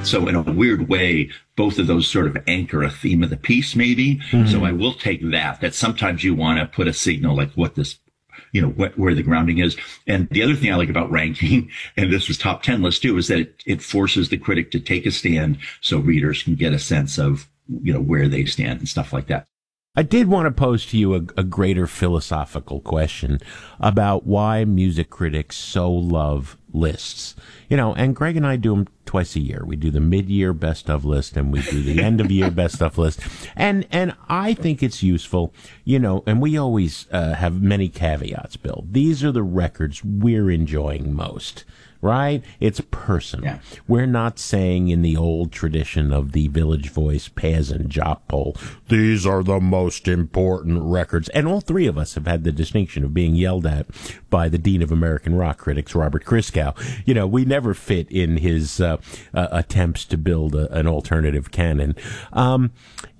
So in a weird way, both of those sort of anchor a theme of the piece, maybe. Mm-hmm. So I will take that sometimes you want to put a signal like what this, where the grounding is. And the other thing I like about ranking, and this was top 10 list too, is that it forces the critic to take a stand so readers can get a sense of, where they stand and stuff like that. I did want to pose to you a greater philosophical question about why music critics so love lists. And Greg and I do them twice a year. We do the mid-year best of list and we do the end of year best of list. And I think it's useful, and we always have many caveats, Bill. These are the records we're enjoying most. Right? It's personal. Yeah. We're not saying in the old tradition of the Village Voice Paz and Jock poll, these are the most important records. And all three of us have had the distinction of being yelled at by the Dean of American Rock Critics, Robert Christgau. We never fit in his attempts to build an alternative canon. But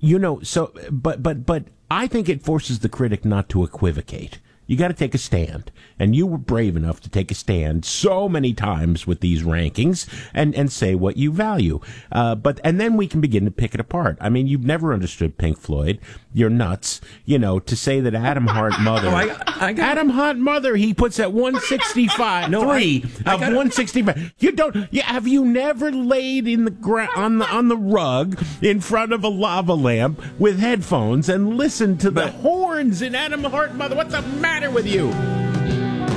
I think it forces the critic not to equivocate. You got to take a stand. And you were brave enough to take a stand so many times with these rankings and say what you value. And then we can begin to pick it apart. I mean, you've never understood Pink Floyd. You're nuts. To say that Adam Hart Mother, Adam Hart Mother, he puts at 165, no, 165. Have you never laid in the on the rug in front of a lava lamp with headphones and listened to the horns in Adam Hart Mother? What's the matter with you?